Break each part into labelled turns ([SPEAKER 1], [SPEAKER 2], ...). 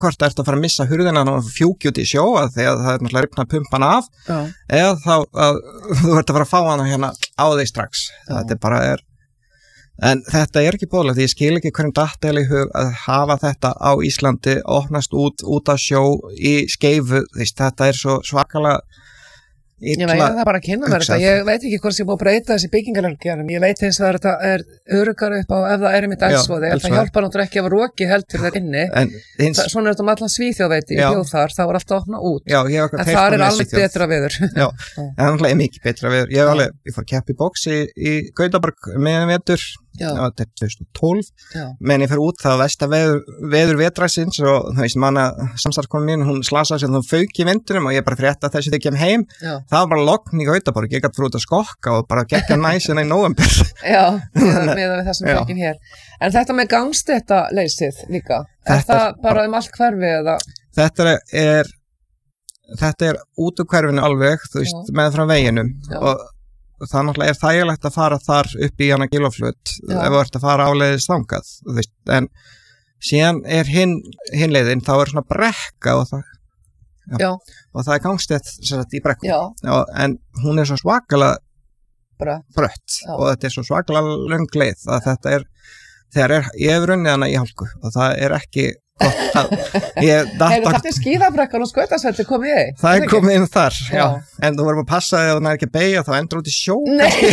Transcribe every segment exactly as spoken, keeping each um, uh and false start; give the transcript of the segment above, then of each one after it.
[SPEAKER 1] hvort ertu að fara að missa hurðina og fjúki út í sjó að því að það er náttúrulega rifna pumpan af
[SPEAKER 2] Já.
[SPEAKER 1] eða þá að þú ert að fara að fá hana hérna á þig strax. Já. Þetta er bara er en þetta er ekki boðlegt, ég skil ekki hverjum datt eða í hug að hafa þetta á Íslandi opnast út, út af sjó í Skeifu, þetta er svo svakalega
[SPEAKER 2] Ég veit það bara að kynna mér þetta, ég veit ekki hvort sem búið að breyta þessi byggingarlöggjörum, ég veit eins og þetta er öruggara upp á ef það er einmitt eldsvoði, en það hjálpar náttúrulega ekki að vera roki heldur þar inni, hins... Þa, svona er þetta um allan Svíþjóð veit ég, bjóð þar, það var alltaf að opna út,
[SPEAKER 1] já,
[SPEAKER 2] en þar er alveg betra viður.
[SPEAKER 1] Já, en það er mikið betra viður, ég, alveg, ég fór keppi bóks í, í Gautaborg meðan vetur, þetta er tvö þúsund og tólf, menn ég fer út það versta veður, veður vetrarsins og þú veist manna samstarfskonu mín, hún slasaði sér þá fauk í vindunum og ég bara frétta þessi þegar ég kem heim, já. Það var bara logn í Gautaborg, ég gæti fyrir út að skokka og bara gekka næsina í nóvember. Já,
[SPEAKER 2] með við þessum fengin hér. En þetta með gangstétta leysið líka, er það bara um allt hverfi eða? Þetta
[SPEAKER 1] er, þetta er út úr hverfinu alveg, þú veist, með frá veginum og það náttúrulega er þægilegt að fara þar upp í hana Gylfaflöt ef þú ert að fara áleiðis þangað, þú veist, en síðan er hinn hin leiðin, þá er svona brekka og það, já, já. Og það er gangstétt sem sagt í brekku, já. Já, en hún er svo svakalega brött og þetta er svo svakalega löng leið að þetta er, þegar er, ég hef runnið hana í hálku og það er ekki gott að ég
[SPEAKER 2] Hefur þetta er skíðabrekkan og skautasvelli komið í?
[SPEAKER 1] Það er komið inn þar, já, já. En þú verður að passa þegar það er ekki að beygja þá endur út í sjó.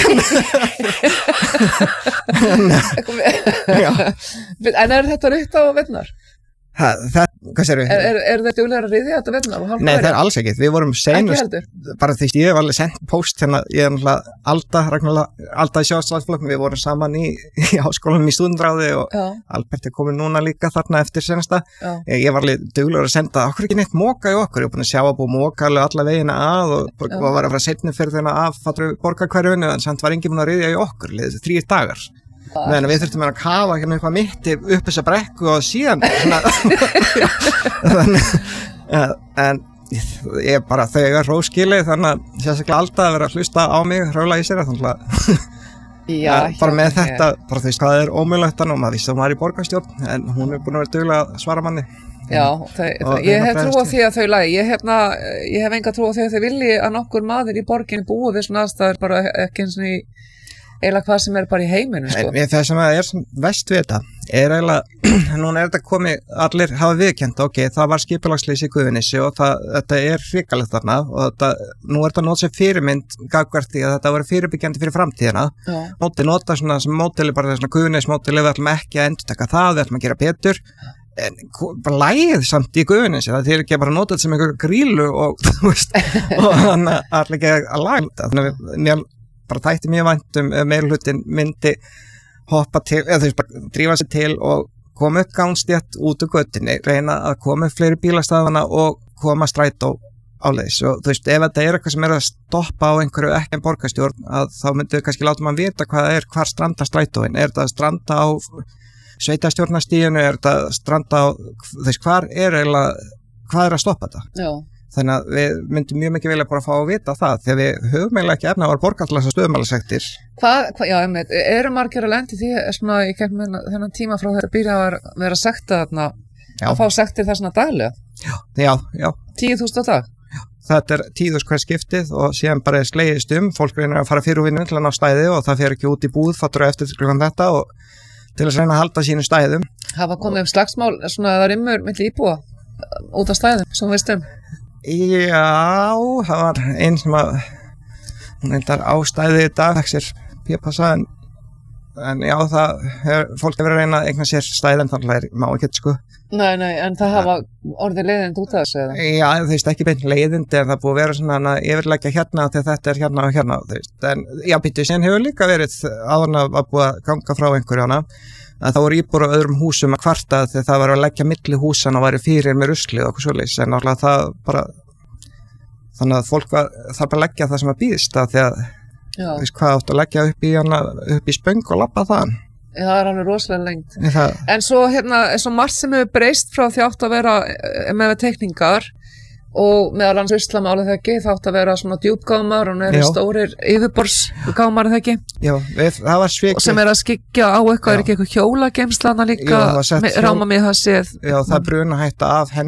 [SPEAKER 2] Nei En er þetta rutt á vettnar?
[SPEAKER 1] Ha, það, hvað sér við?
[SPEAKER 2] Er, er, er þetta duglegar að riðja þetta vettnar?
[SPEAKER 1] Nei, það er alls ekki, við vorum senust bara því ég hef alveg sendt post hérna, ég er náttúrulega Alda, Ragnar Alda í sjóðslandsflokkum, við vorum saman í, í háskólanum í stúdendráði og já. Albert er komin núna líka þarna eftir senasta, ég, ég var alveg duglegar að senda okkur ekki neitt móka í okkur, ég er búin að sjá að búið móka alveg alla vegina að og, og var að fara setni fyrir þeirna af fattur borgarhverfinu en samt var enginn búin að riðja í okkur, liðið þrír dagar. Meðan við þurftum að kafa hérna eitthvað mitti upp þessa brekku og síðan þannig en ég bara þau er róskili þannig að sérstaklega Alda að vera að hlusta á mig hraula í sér þannig að já, bara með þetta bara þú veist hvað er ómögulegt og maður vissi að hún var í borgarstjórn en hún er búin að vera duglega að svara manni
[SPEAKER 2] Já, þau, þau, ég hef trú á því að þau lagi ég hef, ég hef enga trú á því að þau vilji að nokkur maður í borginni búi við svona aðstæður bara ekki eins og í eiginlega hvað sem er bara í heiminu sko.
[SPEAKER 1] En það sem er vest við þetta er eiginlega, núna er þetta komið allir hafa viðurkennt, ok, það var skipulagsleysi í Guðunissi og það, þetta er hrikalegt þarna og þetta, nú er þetta nót sem fyrirmynd gagnvart því að þetta var fyrirbyggjandi fyrir framtíðina móti nota svona sem mótili bara svona Guðunissi mótili við ætlum ekki að endurtaka það, við ætlum að gera betur en bara lægið samt í Guðunissi það er ekki bara að nota þetta sem einhver grílu og þú veist, og þannig að allir ekki að laga þetta, þannig að bara þætti mjög vænt um meirihlutin myndi hoppa til, eða þú veist bara drífa sig til og koma upp gangstétt út úr göttinni, reyna að koma upp fleiri bílastæðana og koma strætó áleiðis og þú veist ef þetta er eitthvað sem er að stoppa á einhverju ekki en borgarstjórn að þá myndu kannski láta mann vita hvað er, hvar stranda strætóin, er þetta að stranda á sveitastjórnarstíðinu, er þetta að stranda á, þú veist hvar er eiginlega, hvað er að stoppa þetta? Já. Þannig að við myndum mjög mikið vilja bara fá að vita það þegar við höfum eiginlega ekki efna að vera borgarlasa stöðumælasektir.
[SPEAKER 2] Hvað, hva, já, einmitt, eru margir að lendi því svona í gegnum þennan tíma frá þegar byrja að vera sekta þarna, að fá sektir þessna daglega?
[SPEAKER 1] Já, já, já.
[SPEAKER 2] tíu þúsund á dag?
[SPEAKER 1] Já, þetta er tíu þúsund hver skiptið og síðan bara slegist um, fólk reynir að fara fyrir úr vinnu til að ná stæði og það fer ekki út í búð, fattur eftir klukkan þetta og til að reyna að halda sínu stæðum. Hafa komið um slagsmál, svona að það rimmur milli íbúa út af stæðum, sem veist um? Já, það var einn sem að hún reyndar ástæði í dag þekk sér pípassa en, en já, það er, fólk hefur að reyna að eigna sér stæði en þannig er má ekki sko.
[SPEAKER 2] Nei, nei, en það hafa orðið leiðind út af þessu eða? Já,
[SPEAKER 1] þú veist ekki beint leiðindi en það búið að vera svona að yfirleggja hérna þegar þetta er hérna og hérna, þú veist, en já, býttu síðan hefur líka verið áðan að búið að ganga frá einhverju hana að það voru íbúar á öðrum húsum að kvarta þegar það var að leggja milli húsan og væri fyrir með ruslið og okkur svoleiðis en náttúrulega það bara þannig að fólk var, þarf bara að leggja það sem að býðst að því að þú veist hvað átt að leggja upp í, hana, upp í spöng og labba það
[SPEAKER 2] Já, það er alveg rosalega lengt það... En svo hérna, svo margt sem hefur breyst frá því átt að vera með teikningar og meðal hans Íslamálið þekki þátt að vera svona djúpgámar og nú eru stórir yfirborðsgámar þekki
[SPEAKER 1] Já, við, það var svikið
[SPEAKER 2] sem er að skikja á eitthvað, Já. Er ekki eitthvað hjólageimslana líka, ráma mig það séð
[SPEAKER 1] Já, það bruna hætta af henni